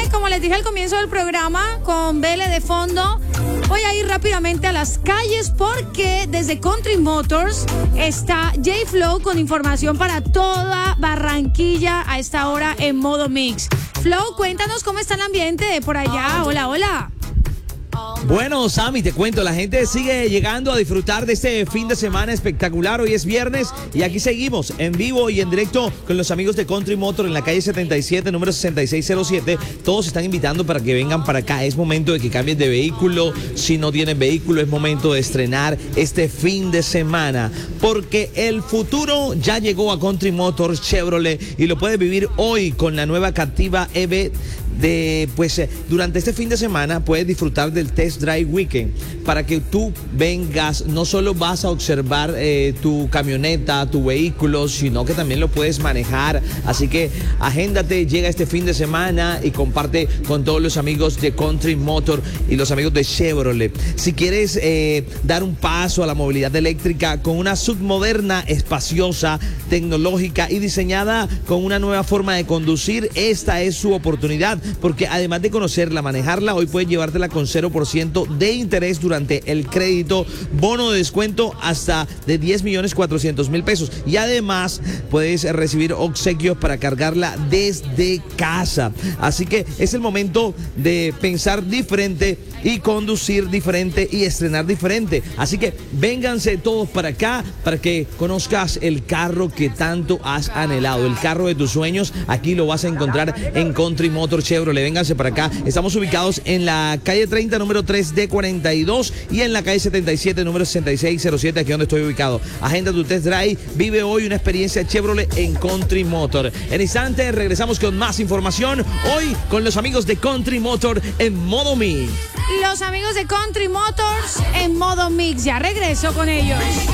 como les dije al comienzo del programa, con Vele de fondo, voy a ir rápidamente a las calles porque desde Country Motors está J-Flow con información para toda Barranquilla a esta hora en modo mix. Flow, cuéntanos cómo está el ambiente de por allá. Hola, hola. Bueno, Sammy, te cuento, la gente sigue llegando a disfrutar de este fin de semana espectacular. Hoy es viernes y aquí seguimos en vivo y en directo con los amigos de Country Motor en la calle 77, número 6607. Todos están invitando para que vengan para acá. Es momento de que cambien de vehículo. Si no tienen vehículo, es momento de estrenar este fin de semana, porque el futuro ya llegó a Country Motors Chevrolet y lo puedes vivir hoy con la nueva Captiva EV. Durante este fin de semana puedes disfrutar del Test Drive Weekend para que tú vengas. No solo vas a observar tu camioneta, tu vehículo, sino que también lo puedes manejar. Así que agéndate, llega este fin de semana y comparte con todos los amigos de Country Motor y los amigos de Chevrolet. Si quieres dar un paso a la movilidad eléctrica con una submoderna, espaciosa, tecnológica y diseñada con una nueva forma de conducir, esta es su oportunidad. Porque además de conocerla, manejarla, hoy puedes llevártela con 0% de interés durante el crédito, bono de descuento hasta de 10.400.000 pesos. Y además puedes recibir obsequios para cargarla desde casa. Así que es el momento de pensar diferente y conducir diferente y estrenar diferente. Así que vénganse todos para acá para que conozcas el carro que tanto has anhelado, el carro de tus sueños. Aquí lo vas a encontrar en Country Motor Chevrolet. Vénganse para acá. Estamos ubicados en la calle 30, número 3D42 y en la calle 77, número 6607, aquí donde estoy ubicado. Agenda tu test drive. Vive hoy una experiencia Chevrolet en Country Motor. En instantes regresamos con más información. Hoy con los amigos de Country Motor en modo mix. Los amigos de Country Motors en modo mix. Ya regreso con ellos.